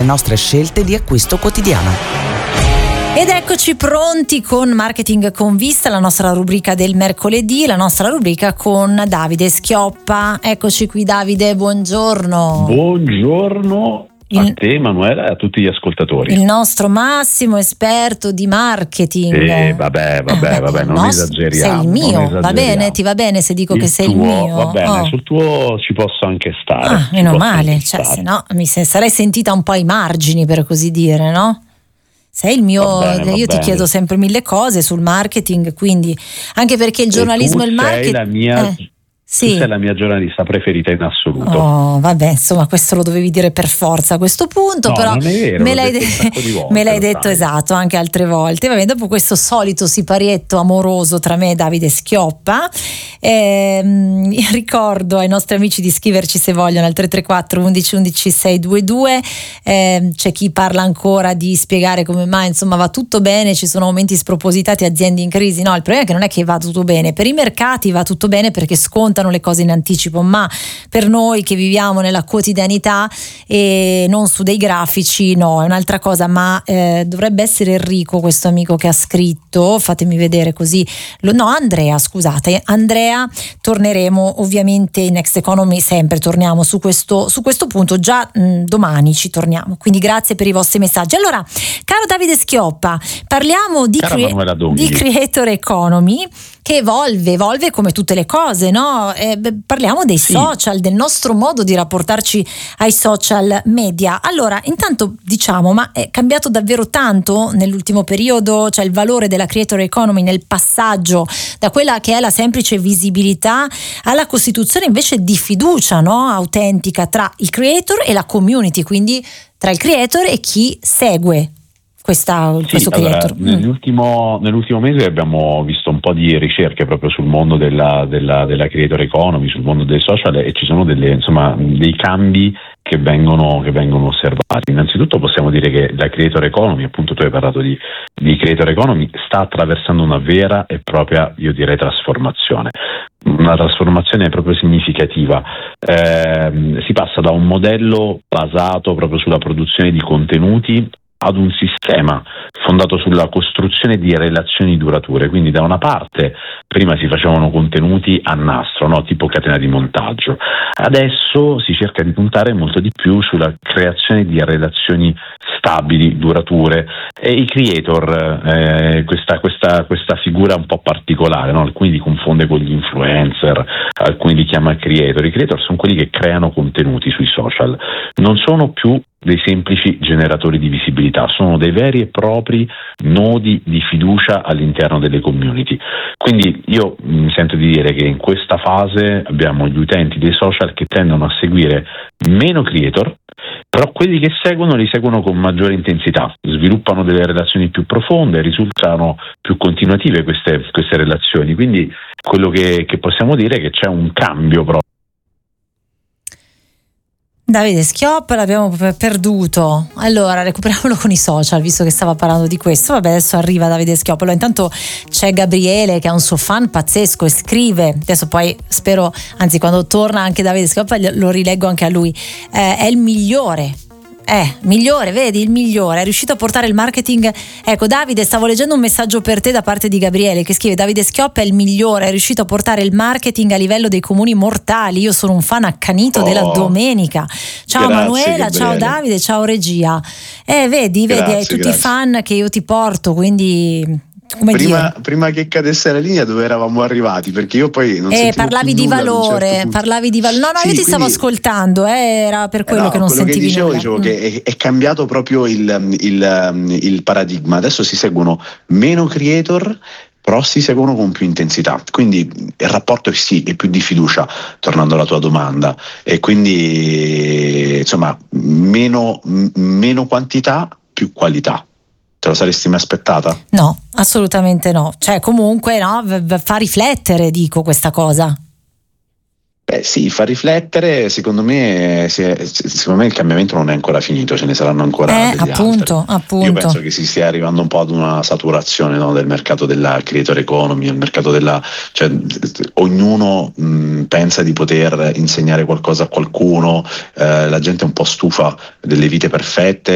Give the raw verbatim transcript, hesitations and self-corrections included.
nostre scelte di acquisto quotidiano. Ed eccoci pronti con Marketing con Vista, la nostra rubrica del mercoledì, la nostra rubrica con Davide Schioppa. Eccoci qui Davide, buongiorno. Buongiorno a il, te Emanuela e a tutti gli ascoltatori. Il nostro massimo esperto di marketing. Eh, vabbè, vabbè, eh, vabbè, non nostro, esageriamo. Sei il mio, va bene? Ti va bene se dico il che sei tuo, il mio? Va bene, oh. sul tuo ci posso anche stare. Ah, meno male, cioè, se no mi se, sarei sentita un po' ai margini, per così dire, no? Sei il mio, bene, io ti bene. chiedo sempre mille cose sul marketing, quindi anche perché il giornalismo e, e il marketing. La mia, eh, sì. Tu sei la mia giornalista preferita in assoluto. Oh, vabbè, insomma, questo lo dovevi dire per forza a questo punto, no, però non è vero, me l'hai, de- volte, me l'hai detto sai. Esatto, anche altre volte. Vabbè, dopo questo solito siparietto amoroso tra me e Davide Schioppa, ehm, ricordo ai nostri amici di scriverci se vogliono al tre tre quattro undici undici seicentoventidue. Eh, c'è chi parla ancora di spiegare come mai insomma va tutto bene, ci sono aumenti spropositati, aziende in crisi. No, il problema è che non è che va tutto bene, per i mercati va tutto bene perché scontano le cose in anticipo, ma per noi che viviamo nella quotidianità e non su dei grafici, no, è un'altra cosa. Ma eh, dovrebbe essere Enrico questo amico che ha scritto, fatemi vedere così, no, Andrea, scusate, Andrea, torneremo ovviamente in Next Economy, sempre torniamo su questo, su questo punto, già mh, domani ci torniamo, quindi grazie per i vostri messaggi. Allora, caro Davide Schioppa, parliamo di, crea- di Creator Economy che evolve, evolve come tutte le cose, no? Eh, beh, parliamo dei sì. social, del nostro modo di rapportarci ai social media. Allora, intanto diciamo, ma è cambiato davvero tanto nell'ultimo periodo? Cioè il valore della Creator Economy nel passaggio da quella che è la semplice visibilità alla costituzione invece di fiducia, no? Autentica tra il creator e la community, quindi tra il creator e chi segue Questa, sì, questo allora, creator. nell'ultimo, nell'ultimo mese abbiamo visto un po' di ricerche proprio sul mondo della, della, della creator economy, sul mondo dei social, e ci sono delle, insomma, dei cambi che vengono, che vengono osservati. Innanzitutto possiamo dire che la creator economy, appunto tu hai parlato di, di creator economy, sta attraversando una vera e propria, io direi, trasformazione. Una trasformazione proprio significativa. Eh, si passa da un modello basato proprio sulla produzione di contenuti ad un sistema fondato sulla costruzione di relazioni durature. Quindi da una parte prima si facevano contenuti a nastro, no? Tipo catena di montaggio, adesso si cerca di puntare molto di più sulla creazione di relazioni stabili, durature, e i creator, eh, questa, questa, questa figura un po' particolare, no? Alcuni li confonde con gli influencer, alcuni li chiama creator. I creator sono quelli che creano contenuti sui social, non sono più dei semplici generatori di visibilità, sono dei veri e propri nodi di fiducia all'interno delle community. Quindi io mi sento di dire che in questa fase abbiamo gli utenti dei social che tendono a seguire meno creator, però quelli che seguono li seguono con maggiore intensità, sviluppano delle relazioni più profonde, risultano più continuative queste, queste relazioni. Quindi quello che, che possiamo dire è che c'è un cambio proprio. Davide Schioppa l'abbiamo perduto. Allora recuperiamolo con i social, visto che stava parlando di questo. Vabbè, adesso arriva Davide Schioppa. Allora, intanto c'è Gabriele che è un suo fan pazzesco e scrive, adesso poi spero, anzi quando torna anche Davide Schioppa lo rileggo anche a lui, eh, è il migliore. Eh, migliore, vedi, il migliore, è riuscito a portare il marketing. Ecco Davide, stavo leggendo un messaggio per te da parte di Gabriele che scrive: Davide Schioppa è il migliore, è riuscito a portare il marketing a livello dei comuni mortali. Io sono un fan accanito oh, della domenica. Ciao grazie, Manuela, Gabriele. Ciao Davide, ciao regia. Eh, vedi, grazie, vedi, hai tutti grazie. I fan che io ti porto, quindi come prima, dire? prima che cadesse la linea dove eravamo arrivati, perché io poi non eh, parlavi di valore, certo parlavi di valore. No, no, sì, io ti quindi, stavo ascoltando, eh, era per quello eh no, che non quello sentivi che dicevo, nulla. dicevo mm. che è, è cambiato proprio il, il, il paradigma. Adesso si seguono meno creator, però si seguono con più intensità, quindi il rapporto è sì, è più di fiducia, tornando alla tua domanda, e quindi insomma meno, meno quantità, più qualità. Te lo saresti mai aspettata? No, assolutamente no. Cioè comunque no, fa riflettere, dico, questa cosa. Beh sì, fa riflettere, secondo me, secondo me il cambiamento non è ancora finito, ce ne saranno ancora eh, degli appunto, altri. appunto. Io penso che si stia arrivando un po' ad una saturazione, no, del mercato della creator economy, il mercato della, cioè ognuno mh, pensa di poter insegnare qualcosa a qualcuno, eh, la gente è un po' stufa delle vite perfette